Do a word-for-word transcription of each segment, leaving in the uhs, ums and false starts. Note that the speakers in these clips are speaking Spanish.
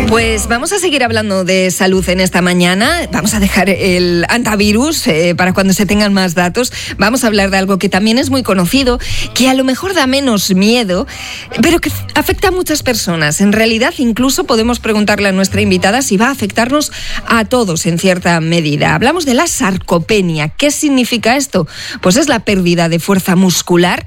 Pues vamos a seguir hablando de salud en esta mañana. Vamos a dejar el antivirus eh, para cuando se tengan más datos. Vamos a hablar de algo que también es muy conocido, que a lo mejor da menos miedo, pero que afecta a muchas personas. En realidad, incluso podemos preguntarle a nuestra invitada si va a afectarnos a todos en cierta medida. Hablamos de la sarcopenia. ¿Qué significa esto? Pues es la pérdida de fuerza muscular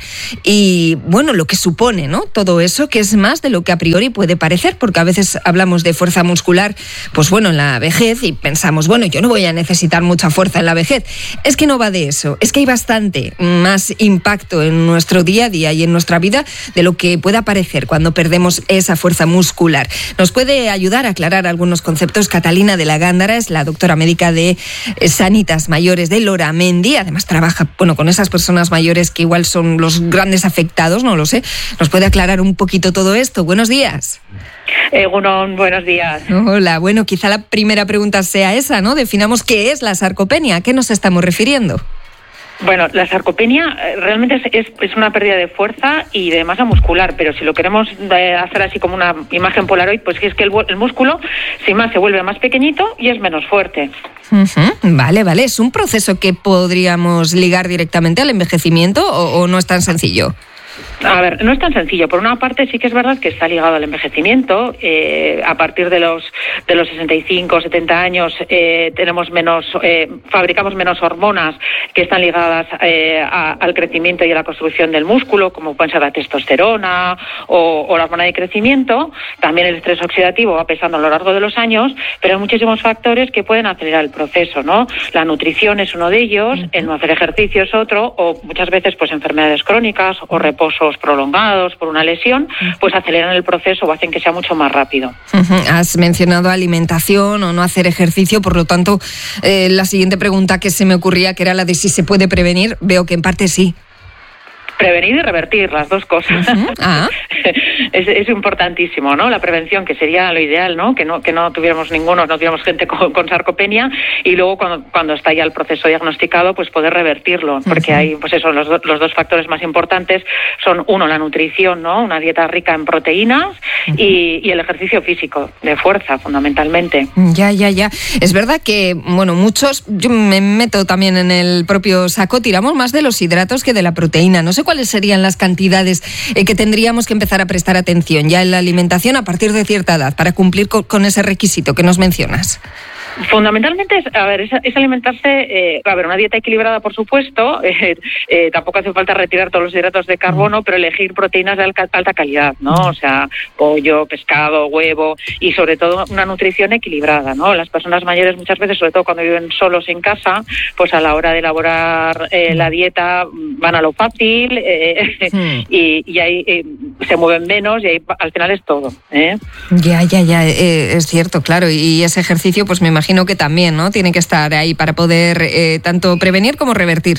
y, bueno, lo que supone, ¿no? Todo eso, que es más de lo que a priori puede parecer, porque a veces hablamos de fuerza muscular, pues bueno, en la vejez y pensamos, bueno, yo no voy a necesitar mucha fuerza en la vejez. Es que no va de eso, es que hay bastante más impacto en nuestro día a día y en nuestra vida de lo que pueda parecer cuando perdemos esa fuerza muscular. Nos puede ayudar a aclarar algunos conceptos Catalina de la Gándara, es la doctora médica de Sanitas Mayores de Loramendi, además trabaja, bueno, con esas personas mayores que igual son los grandes afectados, no lo sé. Nos puede aclarar un poquito todo esto. Buenos días. Eh, bueno, buenos días. Hola, bueno, quizá la primera pregunta sea esa, ¿no? Definamos qué es la sarcopenia, ¿a qué nos estamos refiriendo? Bueno, la sarcopenia realmente es, es, es una pérdida de fuerza y de masa muscular, pero si lo queremos hacer así como una imagen Polaroid, pues es que el, el músculo, sin más, se vuelve más pequeñito y es menos fuerte. Uh-huh. Vale, vale. ¿Es un proceso que podríamos ligar directamente al envejecimiento o, o no es tan sencillo? A ver, no es tan sencillo. Por una parte sí que es verdad que está ligado al envejecimiento. Eh, a partir de los de los sesenta y cinco, setenta años eh, tenemos menos, eh, fabricamos menos hormonas que están ligadas eh, a, al crecimiento y a la construcción del músculo, como pueden ser la testosterona o, o la hormona de crecimiento. También el estrés oxidativo va pesando a lo largo de los años, pero hay muchísimos factores que pueden acelerar el proceso, ¿no? La nutrición es uno de ellos, el no hacer ejercicio es otro, o muchas veces pues enfermedades crónicas o reposos prolongados por una lesión, pues aceleran el proceso o hacen que sea mucho más rápido. Uh-huh. Has mencionado alimentación o no hacer ejercicio, por lo tanto, eh, la siguiente pregunta que se me ocurría, que era la de si se puede prevenir, veo que en parte sí. Prevenir y revertir, las dos cosas. Uh-huh. Ah. es, es importantísimo, ¿no? La prevención, que sería lo ideal, ¿no? Que no que no tuviéramos ninguno, no tuviéramos gente con, con sarcopenia, y luego cuando, cuando está ya el proceso diagnosticado, pues poder revertirlo, porque uh-huh. hay, pues eso, los, los dos factores más importantes son, uno, la nutrición, ¿no? Una dieta rica en proteínas uh-huh. y, y el ejercicio físico, de fuerza, fundamentalmente. Ya, ya, ya. Es verdad que, bueno, muchos, yo me meto también en el propio saco, tiramos más de los hidratos que de la proteína. No sé cuáles serían las cantidades eh, que tendríamos que empezar a prestar atención ya en la alimentación a partir de cierta edad para cumplir con, con ese requisito que nos mencionas. Fundamentalmente es, a ver, es, es alimentarse, eh, a ver, una dieta equilibrada, por supuesto, eh, eh, tampoco hace falta retirar todos los hidratos de carbono, pero elegir proteínas de alta, alta calidad, ¿no? O sea, pollo, pescado, huevo y sobre todo una nutrición equilibrada, ¿no? Las personas mayores muchas veces, sobre todo cuando viven solos en casa, pues a la hora de elaborar eh, la dieta van a lo fácil eh, sí. y, y ahí eh, se mueven menos y ahí al final es todo, ¿eh? Ya, ya, ya, eh, es cierto, claro, y ese ejercicio pues me imagino Imagino que también, ¿no? Tiene que estar ahí para poder eh, tanto prevenir como revertir.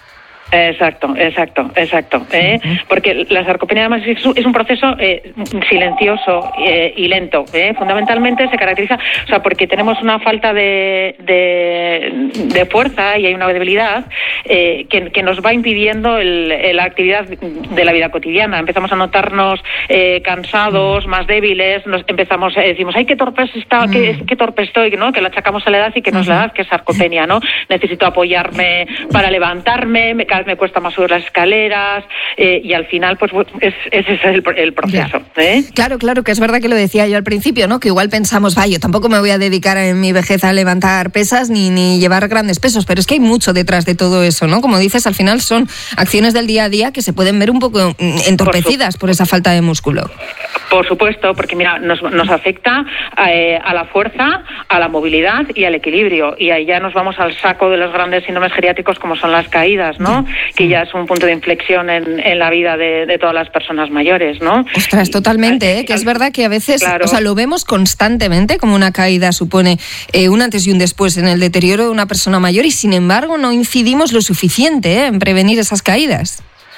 Exacto, exacto, exacto. ¿eh? Uh-huh. Porque la sarcopenia además es un, es un proceso eh, silencioso eh, y lento. ¿eh? Fundamentalmente se caracteriza, o sea, porque tenemos una falta de, de, de fuerza y hay una debilidad eh, que, que nos va impidiendo el, el, la actividad de la vida cotidiana. Empezamos a notarnos eh, cansados, uh-huh. más débiles, nos empezamos, eh, decimos, ay, qué torpe está, uh-huh. qué, qué torpe estoy, ¿no? Que lo achacamos a la edad y que no es la edad, que es sarcopenia, ¿no? Necesito apoyarme para levantarme, me me cuesta más subir las escaleras eh, y al final pues es, ese es el, el proceso. ¿eh? Claro, claro, que es verdad que lo decía yo al principio, ¿no? Que igual pensamos, vaya, yo tampoco me voy a dedicar en mi vejez a levantar pesas ni, ni llevar grandes pesos, pero es que hay mucho detrás de todo eso, ¿no? Como dices, al final son acciones del día a día que se pueden ver un poco entorpecidas por, por esa falta de músculo. Por supuesto, porque mira, nos, nos afecta eh, a la fuerza, a la movilidad y al equilibrio, y ahí ya nos vamos al saco de los grandes síndromes geriátricos como son las caídas, ¿no? Que ya es un punto de inflexión en, en la vida de, de todas las personas mayores, ¿no? Ostras, totalmente, ¿eh? Que es verdad que a veces, claro. o sea, lo vemos constantemente como una caída supone eh, un antes y un después en el deterioro de una persona mayor y sin embargo no incidimos lo suficiente ¿eh? en prevenir esas caídas.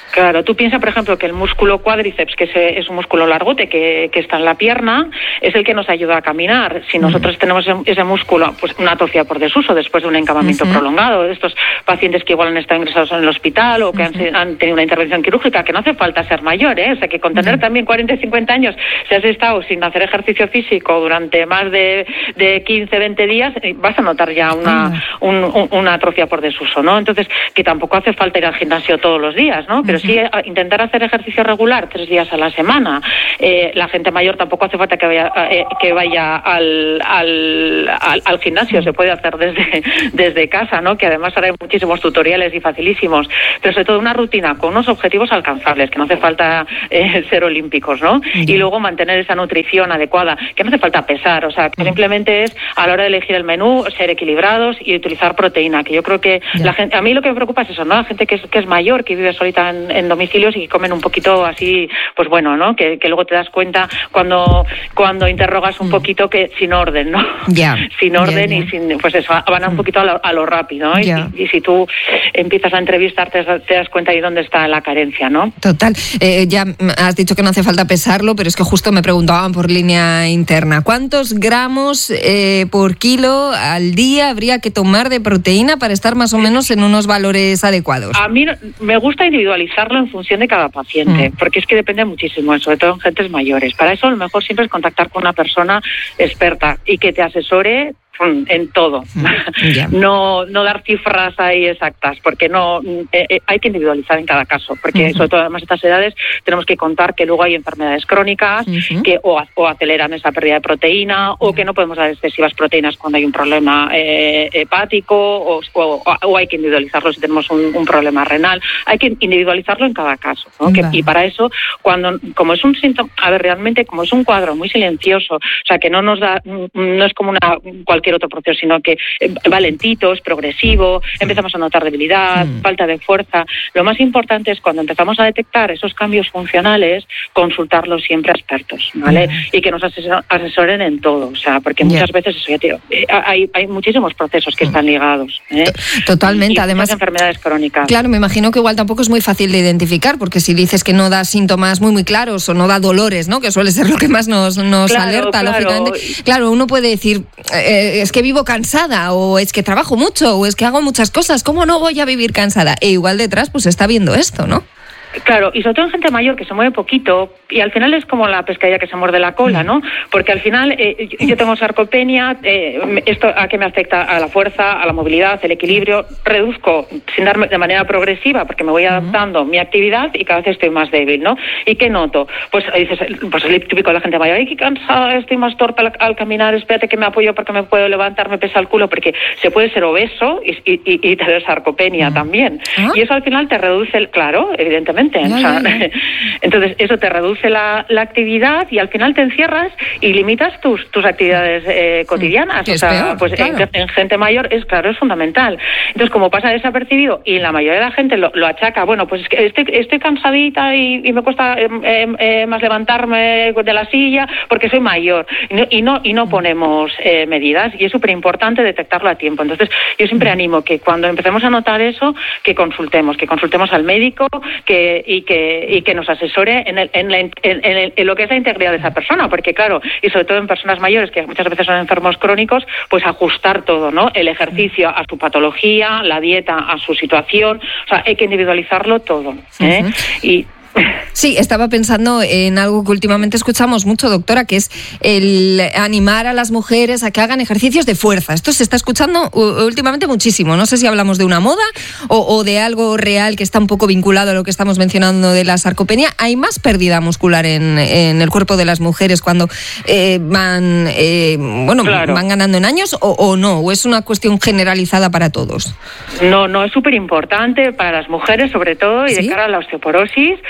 Claro, tú piensas, por ejemplo, que el músculo cuádriceps, que es un músculo largote que, que está en la pierna, es el que nos ayuda a caminar. Si nosotros uh-huh. tenemos ese, ese músculo, pues una atrofia por desuso después de un encamamiento uh-huh. prolongado, de estos pacientes que igual han estado ingresados en el hospital o que uh-huh. han, han tenido una intervención quirúrgica, que no hace falta ser mayor, ¿eh? O sea, que con tener uh-huh. también cuarenta y cincuenta años, si has estado sin hacer ejercicio físico durante más de, de quince, veinte días, vas a notar ya una, uh-huh. un, un, una atrofia por desuso, ¿no? Entonces, que tampoco hace falta ir al gimnasio todos los días, ¿no? Pero uh-huh. sí intentar hacer ejercicio regular tres días a la semana. Eh, la gente mayor tampoco hace falta que vaya, eh, que vaya al, al, al, al gimnasio, se puede hacer desde, desde casa, ¿no? Que además ahora hay muchísimos tutoriales y facilísimos, pero sobre todo una rutina con unos objetivos alcanzables, que no hace falta eh, ser olímpicos, ¿no? Uh-huh. Y luego mantener esa nutrición adecuada, que no hace falta pesar, o sea, que uh-huh. simplemente es a la hora de elegir el menú, ser equilibrados y utilizar proteína, que yo creo que yeah. la gente, a mí lo que me preocupa es eso, ¿no? La gente que es, que es mayor, que vive solita en, en domicilios y que comen un poquito así, pues bueno, ¿no? Que, que luego te das cuenta cuando cuando interrogas un mm. poquito que sin orden, ¿no? Yeah. sin orden yeah, yeah. y sin, pues eso, van un poquito a lo, a lo rápido, ¿no? Yeah. Y, y si tú empiezas a entrevistarte te das cuenta ahí dónde está la carencia, ¿no? Total. Eh, ya has dicho que no hace falta pesarlo, pero es que justo me preguntaban por línea interna, ¿cuántos gramos eh, por kilo al día habría que tomar de proteína para estar más o menos en unos valores adecuados? A mí me gusta individualizarlo en función de cada paciente, mm. porque es que depende muchísimo, sobre todo en gentes mayores. Para eso lo mejor siempre es contactar con una persona experta y que te asesore en todo. Yeah. No no dar cifras ahí exactas, porque no eh, eh, hay que individualizar en cada caso, porque uh-huh. sobre todo además a estas edades tenemos que contar que luego hay enfermedades crónicas uh-huh. que o, o aceleran esa pérdida de proteína, uh-huh. o que no podemos dar excesivas proteínas cuando hay un problema eh, hepático, o, o, o hay que individualizarlo si tenemos un, un problema renal. Hay que individualizarlo en cada caso, ¿no? Que, y para eso, cuando como es un síntoma, a ver, realmente como es un cuadro muy silencioso, o sea, que no nos da, no es como una cualquier otro proceso, sino que va lentito, es progresivo, empezamos a notar debilidad, mm. falta de fuerza. Lo más importante es cuando empezamos a detectar esos cambios funcionales, consultarlos siempre a expertos, ¿vale? Mm. Y que nos asesoren en todo, o sea, porque yeah. muchas veces eso ya te, eh, hay, hay muchísimos procesos que están ligados, ¿eh? Totalmente, y además enfermedades crónicas. Claro, me imagino que igual tampoco es muy fácil de identificar, porque si dices que no da síntomas muy muy claros o no da dolores, ¿no? Que suele ser lo que más nos, nos claro, alerta, claro. lógicamente. Claro, uno puede decir, eh, es que vivo cansada, o es que trabajo mucho, o es que hago muchas cosas, ¿cómo no voy a vivir cansada? E igual detrás pues está viendo esto, ¿no? Claro, y sobre todo en gente mayor que se mueve poquito, y al final es como la pescadilla que se muerde la cola, ¿no? Porque al final eh, yo tengo sarcopenia, eh, esto a qué me afecta a la fuerza, a la movilidad, el equilibrio, reduzco sin darme de manera progresiva, porque me voy adaptando mi actividad y cada vez estoy más débil, ¿no? ¿Y qué noto? Pues dices, pues el típico de la gente mayor, ay, qué cansada, estoy más torpe al, al caminar, espérate que me apoyo porque me puedo levantar, me pesa el culo, porque se puede ser obeso y, y, y tener sarcopenia uh-huh. también. ¿Ah? Y eso al final te reduce el, claro, evidentemente. No, o sea, no, no. Entonces eso te reduce la, la actividad y al final te encierras y limitas tus tus actividades eh, cotidianas. Sí, o sea, peor, pues claro. en, en gente mayor es claro, es fundamental. Entonces como pasa desapercibido y la mayoría de la gente lo, lo achaca, bueno, pues es que estoy, estoy cansadita y, y me cuesta eh, eh, más levantarme de la silla porque soy mayor y no y no, y no ponemos eh, medidas y es súper importante detectarlo a tiempo. Entonces yo siempre animo que cuando empecemos a notar eso, que consultemos, que consultemos al médico, que y que y que nos asesore en, el, en, la, en, en, en lo que es la integridad de esa persona, porque claro, y sobre todo en personas mayores que muchas veces son enfermos crónicos, pues ajustar todo, ¿no? El ejercicio a su patología, la dieta a su situación, o sea, hay que individualizarlo todo, ¿eh? Uh-huh. Y sí, estaba pensando en algo que últimamente escuchamos mucho, doctora, que es el animar a las mujeres a que hagan ejercicios de fuerza. Esto se está escuchando últimamente muchísimo. No sé si hablamos de una moda o, o de algo real que está un poco vinculado a lo que estamos mencionando de la sarcopenia. ¿Hay más pérdida muscular en, en el cuerpo de las mujeres cuando eh, van eh, bueno claro. van ganando en años o, o no? ¿O es una cuestión generalizada para todos? No, no, es súper importante para las mujeres sobre todo y ¿sí? de cara a la osteoporosis.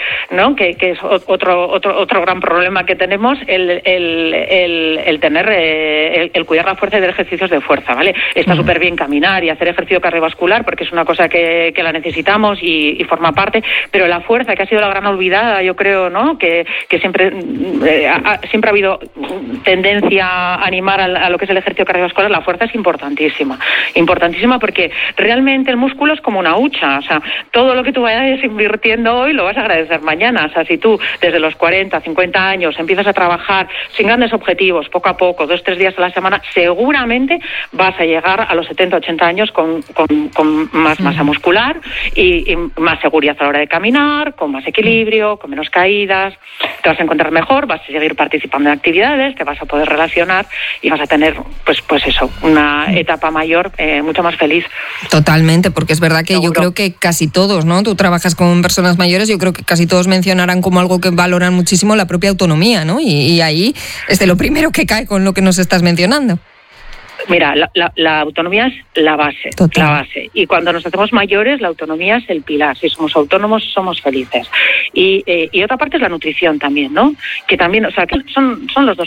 ¿no? Que, que es otro otro otro gran problema que tenemos, el, el, el, el tener, eh, el, el cuidar la fuerza y de ejercicios de fuerza, ¿vale? Está súper uh-huh. bien caminar y hacer ejercicio cardiovascular porque es una cosa que, que la necesitamos y, y forma parte, pero la fuerza, que ha sido la gran olvidada, yo creo, ¿no? Que, que siempre, eh, ha, siempre ha habido tendencia a animar a, a lo que es el ejercicio cardiovascular. La fuerza es importantísima, importantísima porque realmente el músculo es como una hucha, o sea, todo lo que tú vayas invirtiendo hoy lo vas a agradecer mañana. O sea, si tú desde los cuarenta, cincuenta años empiezas a trabajar sin grandes objetivos, poco a poco, dos, tres días a la semana, seguramente vas a llegar a los setenta, ochenta años con, con, con más masa muscular y, y más seguridad a la hora de caminar, con más equilibrio, con menos caídas, te vas a encontrar mejor, vas a seguir participando en actividades, te vas a poder relacionar y vas a tener, pues, pues eso, una etapa mayor eh, mucho más feliz. Totalmente, porque es verdad que Seguro. Yo creo que casi todos, ¿no? Tú trabajas con personas mayores, yo creo que casi todos mencionarán como algo que valoran muchísimo la propia autonomía, ¿no? Y, y ahí es de lo primero que cae con lo que nos estás mencionando. Mira, la, la, la autonomía es la base, Total. la base. Y cuando nos hacemos mayores, la autonomía es el pilar. Si somos autónomos, somos felices. Y, eh, y otra parte es la nutrición también, ¿no? Que también, o sea, que son, son los dos